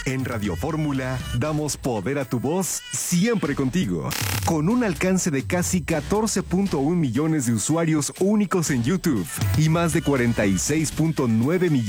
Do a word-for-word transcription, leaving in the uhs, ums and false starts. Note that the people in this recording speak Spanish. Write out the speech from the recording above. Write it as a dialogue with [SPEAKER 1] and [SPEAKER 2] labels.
[SPEAKER 1] En Radio Fórmula damos poder a tu voz siempre contigo. Con un alcance de casi catorce punto uno millones de usuarios únicos en YouTube y más de cuarenta y seis punto nueve millones